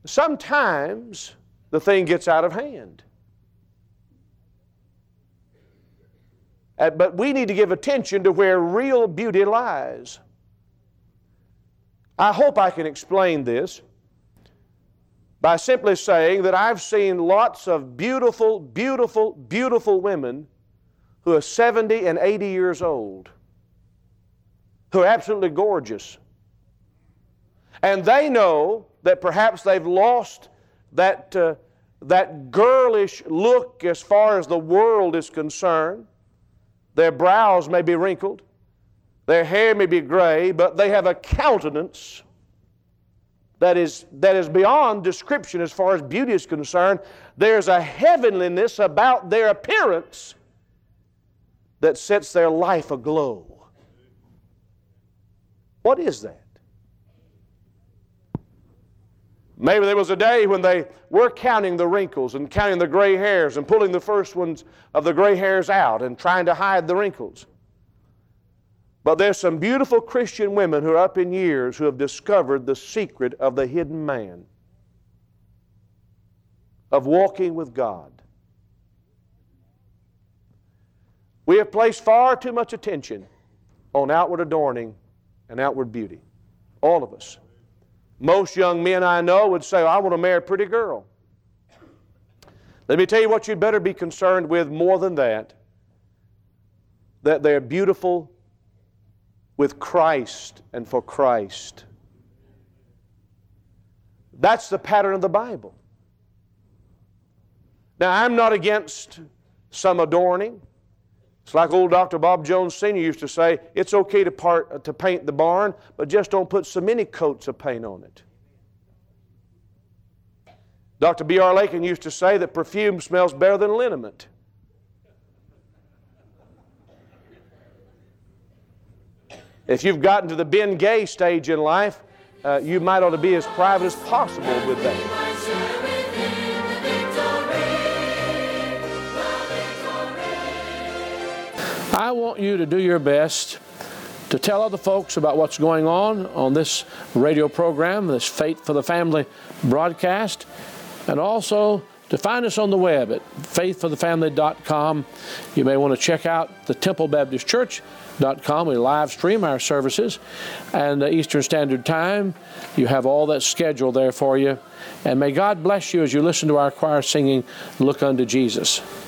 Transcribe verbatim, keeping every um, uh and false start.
sometimes the thing gets out of hand. Uh, but we need to give attention to where real beauty lies. I hope I can explain this by simply saying that I've seen lots of beautiful, beautiful, beautiful women who are seventy and eighty years old, who are absolutely gorgeous. And they know that perhaps they've lost that, uh, that girlish look as far as the world is concerned. Their brows may be wrinkled, their hair may be gray, but they have a countenance that is, that is beyond description as far as beauty is concerned. There's a heavenliness about their appearance that sets their life aglow. What is that? Maybe there was a day when they were counting the wrinkles and counting the gray hairs and pulling the first ones of the gray hairs out and trying to hide the wrinkles. But there's some beautiful Christian women who are up in years who have discovered the secret of the hidden man, of walking with God. We have placed far too much attention on outward adorning and outward beauty. All of us. Most young men I know would say, I want to marry a pretty girl. Let me tell you what you'd better be concerned with more than that. That they're beautiful with Christ and for Christ. That's the pattern of the Bible. Now, I'm not against some adorning. It's like old Doctor Bob Jones Senior used to say, it's okay to, part, to paint the barn, but just don't put so many coats of paint on it. Doctor B R Lakin used to say that perfume smells better than liniment. If you've gotten to the Ben Gay stage in life, uh, you might ought to be as private as possible with that. I want you to do your best to tell other folks about what's going on on this radio program, this Faith for the Family broadcast, and also to find us on the web at faith for the family dot com. You may want to check out the temple baptist church dot com. We live stream our services, and uh, Eastern Standard Time. You have all that scheduled there for you. And may God bless you as you listen to our choir singing, Look Unto Jesus.